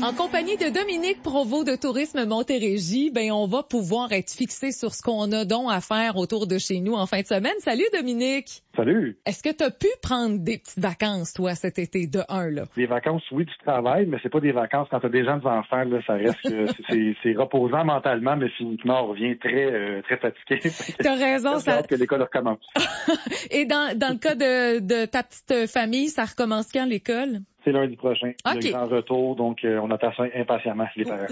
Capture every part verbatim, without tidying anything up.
En compagnie de Dominique Provost de Tourisme Montérégie, ben on va pouvoir être fixé sur ce qu'on a donc à faire autour de chez nous en fin de semaine. Salut Dominique! Salut! Est-ce que tu as pu prendre des petites vacances, toi, cet été, de un, là? Des vacances, oui, du travail, mais c'est pas des vacances quand t'as des jeunes enfants, là, ça reste que c'est, c'est reposant mentalement, mais physiquement, on revient très, euh, très fatigué. T'as raison, ça. que l'école recommence. Et dans, dans le cas de, de ta petite famille, ça recommence quand, l'école? C'est lundi prochain, okay. Le grand retour, donc euh, on attend ça impatiemment, les parents.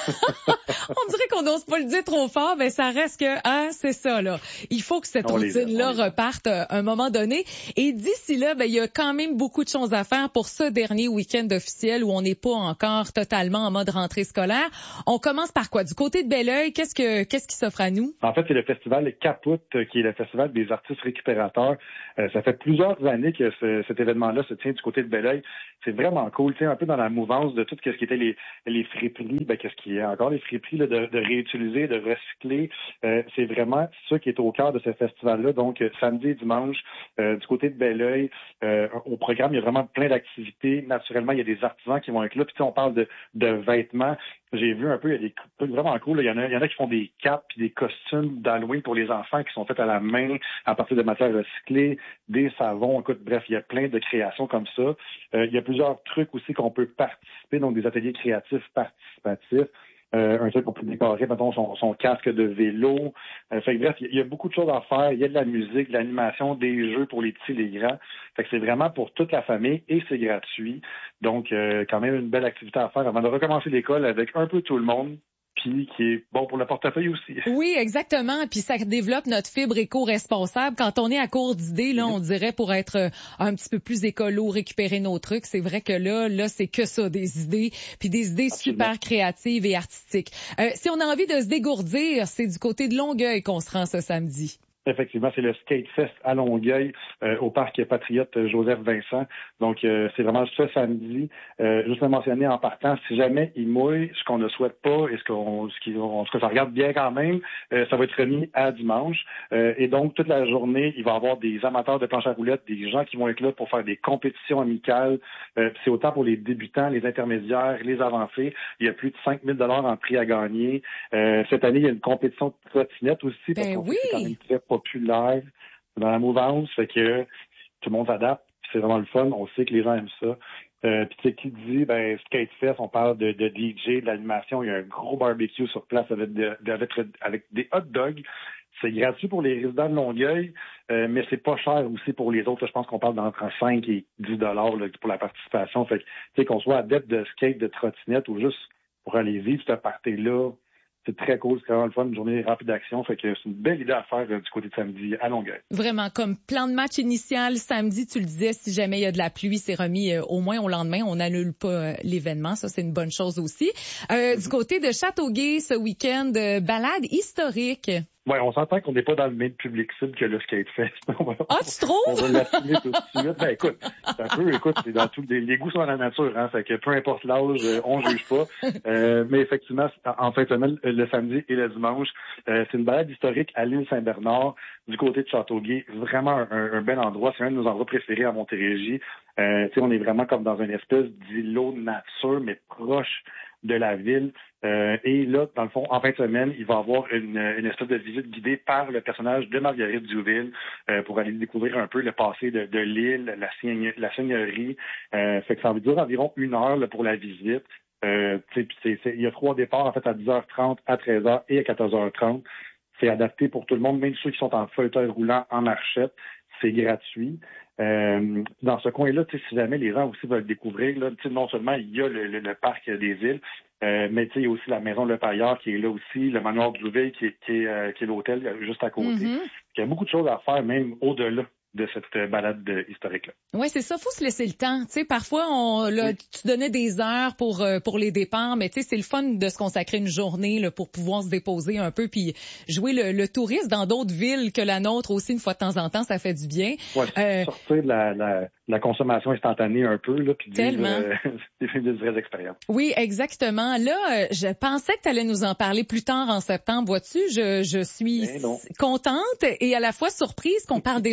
On dirait qu'on n'ose pas le dire trop fort, mais ça reste que, hein, c'est ça, là. Il faut que cette routine-là reparte à un moment donné. Et d'ici là, ben, il y a quand même beaucoup de choses à faire pour ce dernier week-end officiel où on n'est pas encore totalement en mode rentrée scolaire. On commence par quoi? Du côté de Belleuil, qu'est-ce que, qu'est-ce qui s'offre à nous? En fait, c'est le festival Caput, qui est le festival des artistes récupérateurs. Euh, ça fait plusieurs années que ce, cet événement-là se tient du côté de Belleuil. C'est vraiment cool, tu sais, un peu dans la mouvance de tout ce qui était les, les friperies, ben, qu'est-ce qu'il y a encore, les friperies, là, de, de réutiliser, de recycler. Euh, c'est vraiment ça qui est au cœur de ce festival-là. Donc, euh, samedi et dimanche, euh, du côté de Belleuil, euh, au programme, il y a vraiment plein d'activités. Naturellement, il y a des artisans qui vont être là. Puis, tu sais, on parle de, de vêtements. J'ai vu un peu, il y a des trucs vraiment cool. Là. Il y en a, il y en a qui font des capes puis des costumes d'Halloween pour les enfants qui sont faits à la main à partir de matières recyclées, des savons. Écoute, bref, il y a plein de créations comme ça. Euh, il y a plusieurs trucs aussi qu'on peut participer, donc des ateliers créatifs participatifs. Euh, un truc qu'on peut décorer, mettons, son, son casque de vélo. Euh, fait que bref, il y a beaucoup de choses à faire. Il y a de la musique, de l'animation, des jeux pour les petits et les grands. Fait que c'est vraiment pour toute la famille et c'est gratuit. Donc, euh, quand même une belle activité à faire avant de recommencer l'école avec un peu tout le monde. Puis qui est bon pour le portefeuille aussi. Oui, exactement. Puis ça développe notre fibre éco-responsable. Quand on est à court d'idées, là, on dirait pour être un petit peu plus écolo, récupérer nos trucs. C'est vrai que là, là, c'est que ça, des idées. Puis des idées Absolument. Super créatives et artistiques. Euh, si on a envie de se dégourdir, c'est du côté de Longueuil qu'on se rend ce samedi. Effectivement, c'est le Skate Fest à Longueuil, euh, au parc Patriote Joseph-Vincent. Donc, euh, c'est vraiment ce samedi. Euh, juste à mentionner en partant, si jamais il mouille, ce qu'on ne souhaite pas et ce qu'on, ce qui, on, ce que ça regarde bien quand même, euh, ça va être remis à dimanche. Euh, et donc, toute la journée, il va y avoir des amateurs de planche à roulettes, des gens qui vont être là pour faire des compétitions amicales. Euh, c'est autant pour les débutants, les intermédiaires, les avancés. Il y a plus de cinq mille dollars en prix à gagner. Euh, cette année, il y a une compétition de trottinette aussi. Parce ben qu'on oui. sait que c'est quand même très populaire dans la mouvance, fait que tout le monde s'adapte, c'est vraiment le fun, on sait que les gens aiment ça. Euh, puis tu sais, qui dit, ben, Skate Fest, on parle de, de D J, de l'animation, il y a un gros barbecue sur place avec, de, avec, avec des hot dogs. C'est gratuit pour les résidents de Longueuil, euh, mais c'est pas cher aussi pour les autres. Là, je pense qu'on parle d'entre cinq et dix dollars là, pour la participation. Fait que, tu sais, qu'on soit adepte de skate, de trottinette ou juste pour aller vivre cette party-là, c'est très cool, c'est vraiment le fun, une journée rapide d'action. Fait que c'est une belle idée à faire euh, du côté de samedi à Longueuil. Vraiment, comme plan de match initial, samedi, tu le disais, si jamais il y a de la pluie, c'est remis euh, au moins au lendemain. On n'annule pas euh, l'événement, ça c'est une bonne chose aussi. Euh, mm-hmm. Du côté de Châteauguay, ce week-end, euh, balade historique. Oui, on s'entend qu'on n'est pas dans le même public cible que le Skate Fest. Ah, tu trouves? On va l'assumer tout de suite. Ben, écoute, c'est un peu, écoute, c'est dans tout, les, les goûts sont dans la nature, hein. Fait que peu importe l'âge, on juge pas. Euh, mais effectivement, en fin de semaine, le samedi et le dimanche, euh, c'est une balade historique à l'île Saint-Bernard, du côté de Châteauguay. Vraiment un, un bel endroit. C'est un de nos endroits préférés à Montérégie. Euh, tu sais, on est vraiment comme dans une espèce d'îlot de nature, mais proche de la ville. Euh, et là, dans le fond, en fin de semaine, il va y avoir une, une espèce de visite guidée par le personnage de Marguerite Duville euh, pour aller découvrir un peu le passé de, de l'île, la, seigne, la seigneurie. Euh, fait que ça va durer environ une heure là, pour la visite. Euh, c'est, c'est, il y a trois départs, en fait, à dix heures trente, à treize heures et à quatorze heures trente. C'est adapté pour tout le monde, même ceux qui sont en fauteuil roulant, en marchette. C'est gratuit. Euh, dans ce coin-là, si jamais les gens aussi veulent découvrir, là, non seulement il y a le, le, le parc des îles, euh, mais il y a aussi la maison Le Paillard qui est là aussi, le manoir Duville qui est, qui est, euh, qui est l'hôtel juste à côté. Mm-hmm. Il y a beaucoup de choses à faire, même au-delà de cette balade historique-là. Oui, c'est ça, faut se laisser le temps. Tu sais, parfois, on, là, oui. tu donnais des heures pour euh, pour les départs, mais tu sais, c'est le fun de se consacrer une journée là, pour pouvoir se déposer un peu, puis jouer le, le touriste dans d'autres villes que la nôtre aussi, une fois de temps en temps, ça fait du bien. Ouais, euh, sortir de la, la, la consommation instantanée un peu, là, puis vivre euh, des vraies expériences. Oui, exactement. Là, je pensais que tu allais nous en parler plus tard en septembre, vois-tu, je, je suis contente et à la fois surprise qu'on parle déjà du temps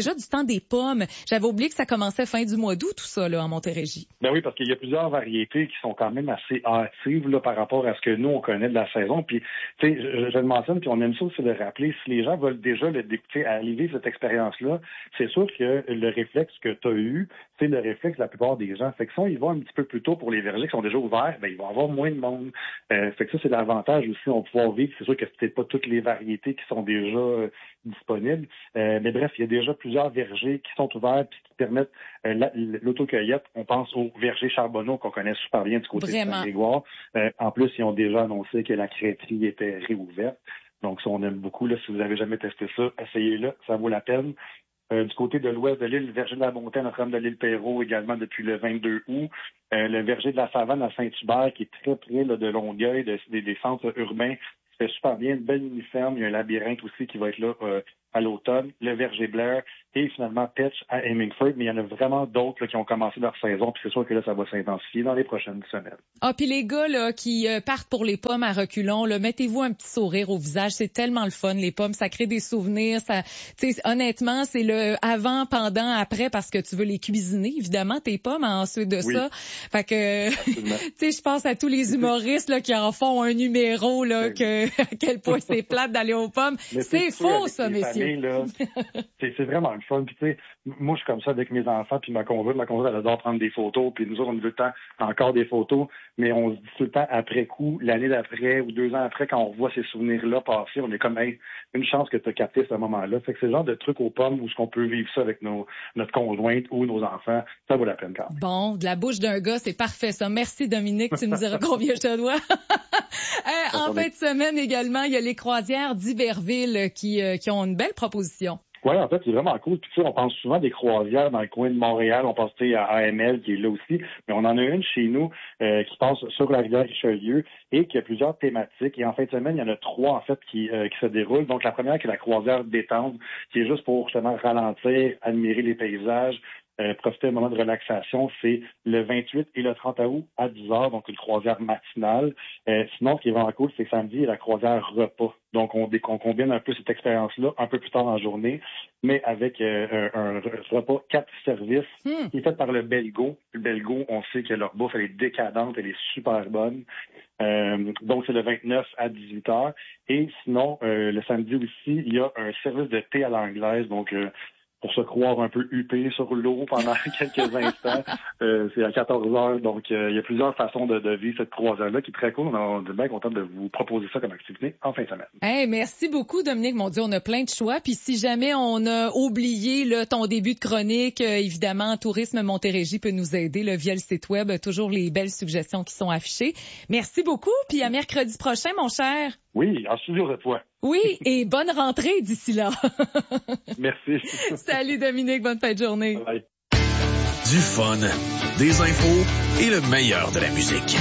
des pommes. J'avais oublié que ça commençait fin du mois d'août, tout ça, là, en Montérégie. Ben oui, parce qu'il y a plusieurs variétés qui sont quand même assez hâtives là, par rapport à ce que nous, on connaît de la saison. Puis, tu sais, je, je le mentionne, puis on aime ça aussi de le rappeler, si les gens veulent déjà le découvrir, arriver cette expérience-là, c'est sûr que le réflexe que tu as eu, c'est le réflexe de la plupart des gens. Fait que si on y va un petit peu plus tôt pour les vergers qui sont déjà ouverts, ben il va y avoir moins de monde. Euh, fait que ça, c'est l'avantage aussi, on va pouvoir vivre. C'est sûr que c'est peut-être pas toutes les variétés qui sont déjà euh, disponibles. Euh, mais bref, il y a déjà plusieurs vergers qui sont ouverts et qui permettent euh, la, l'autocueillette. On pense au verger Charbonneau qu'on connaît super bien du côté Vraiment. de Saint-Grégoire. Euh, en plus, ils ont déjà annoncé que la crêterie était réouverte. Donc, ça, on aime beaucoup. Là, si vous n'avez jamais testé ça, essayez-le, ça vaut la peine. Euh, du côté de l'ouest de l'île, le verger de la Montagne, Notre-Dame de l'île Perrot, également depuis le vingt-deux août. Euh, le verger de la Savane à Saint-Hubert, qui est très près là, de Longueuil, de, des, des centres urbains. C'est super bien, une belle uniforme. Il y a un labyrinthe aussi qui va être là euh, à l'automne. Le verger Blair et finalement Petch à Hemingford. Mais il y en a vraiment d'autres là, qui ont commencé leur saison. Puis c'est sûr que là, ça va s'intensifier dans les prochaines semaines. Ah, puis les gars là qui euh, partent pour les pommes à reculons, là, mettez-vous un petit sourire au visage. C'est tellement le fun, les pommes. Ça crée des souvenirs. Ça, tu sais, honnêtement, c'est le avant, pendant, après, parce que tu veux les cuisiner, évidemment, tes pommes ensuite de oui. ça. Fait que, tu sais, je pense à tous les humoristes là qui en font un numéro là, que à quel point c'est plate d'aller aux pommes. Mais c'est faux, ça, messieurs. Familles, là, c'est, c'est vraiment le fun. Puis tu sais, moi, je suis comme ça avec mes enfants, puis ma conjointe, ma conjointe, elle adore prendre des photos, puis nous autres, on veut le temps encore des photos, mais on se dit tout le temps après coup, l'année d'après ou deux ans après, quand on revoit ces souvenirs-là passer, on est comme, hey, une chance que tu as capté ce moment-là. Fait que c'est le genre de truc aux pommes où ce qu'on peut vivre ça avec nos, notre conjointe ou nos enfants, ça vaut la peine quand même. Bon, de la bouche d'un gars, c'est parfait ça. Merci Dominique, tu me diras combien je te dois. euh, en fin de semaine également, il y a les croisières d'Iberville qui, euh, qui ont une belle proposition. Oui, en fait, c'est vraiment cool. Puis tu sais, on pense souvent des croisières dans le coin de Montréal. On pense à A M L qui est là aussi. Mais on en a une chez nous euh, qui passe sur la rivière Richelieu et qui a plusieurs thématiques. Et en fin de semaine, il y en a trois, en fait, qui, euh, qui se déroulent. Donc, la première qui est la croisière détente, qui est juste pour justement ralentir, admirer les paysages, Euh, profiter d'un moment de relaxation, c'est le vingt-huit et le trente août à dix heures, donc une croisière matinale. Euh, sinon, ce qui est vraiment cool, c'est que samedi, il y a la croisière repas. Donc, on, on combine un peu cette expérience-là un peu plus tard en journée, mais avec euh, un, un repas quatre services mm. qui est fait par le Belgo. Le Belgo, on sait que leur bouffe, elle est décadente, elle est super bonne. Euh, donc, c'est le vingt-neuf à dix-huit heures. Et sinon, euh, le samedi aussi, il y a un service de thé à l'anglaise, donc euh, pour se croire un peu huppé sur l'eau pendant quelques instants. Euh, c'est à quatorze heures, donc euh, il y a plusieurs façons de, de vivre cette croisière-là qui est très cool. On est bien content de vous proposer ça comme activité en fin de semaine. Hey, merci beaucoup, Dominique. Mon Dieu, on a plein de choix. Puis si jamais on a oublié là, ton début de chronique, euh, évidemment, Tourisme Montérégie peut nous aider là, via le site web. Toujours les belles suggestions qui sont affichées. Merci beaucoup. Puis à mercredi prochain, mon cher. Oui, en studio de toi. Oui, et bonne rentrée d'ici là. Merci. Salut Dominique, bonne fin de journée. Bye. Du fun, des infos et le meilleur de la musique.